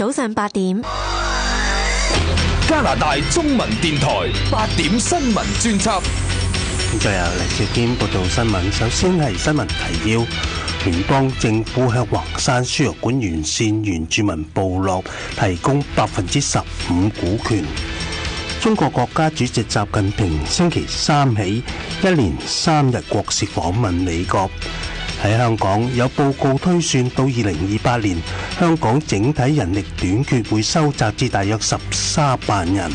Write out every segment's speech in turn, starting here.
早上8點。 加拿大中文電台8點新聞專輯。 再由黎兆堅報道新聞。首先係新聞提要：聯邦政府向橫山輸入管沿線原住民部落提供15%股權。中國國家主席習近平星期三起一連3日國事訪問美國。喺香港有報告推算到2028年，香港整體人力短缺會收窄至大約13萬人。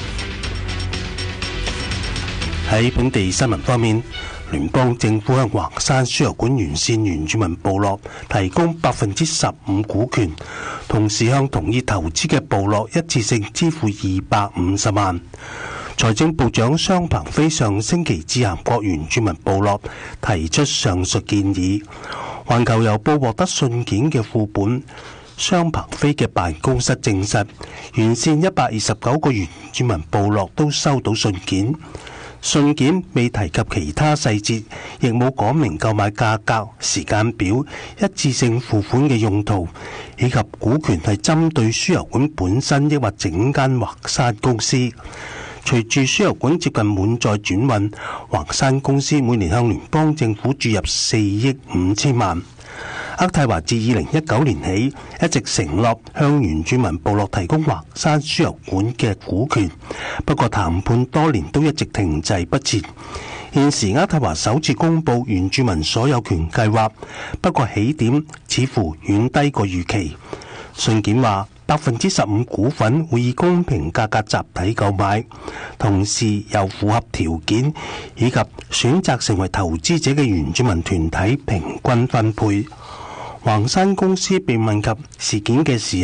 喺本地新聞方面，聯邦政府向橫山輸入管沿線原住民部落提供15%股權，同時向同意投資嘅部落一次性支付250萬。財政部長商鵬飛上星期致函各原住民部落，提出上述建議。環球郵報獲得信件嘅副本，商鵬飛嘅辦公室證實，沿線129個原住民部落都收到信件。信件未提及其他細節，亦冇講明購買價格、時間表、一次性付款嘅用途，以及股權係針對輸油管本身，抑或整間橫山公司。隨住輸油管接近滿載轉運，橫山公司每年向聯邦政府注入4億5千萬。渥太華自2019年起一直承諾向原住民部落提供橫山輸油管嘅股權，不過談判多年都一直停滯不前。現時渥太華首次公布原住民所有權計劃，不過起點似乎遠低過預期。信件話15%股份會以公平價格集體購買，同時又符合條件以及選擇成為投資者嘅原住民團體平均分配。橫山公司被問及事件嘅時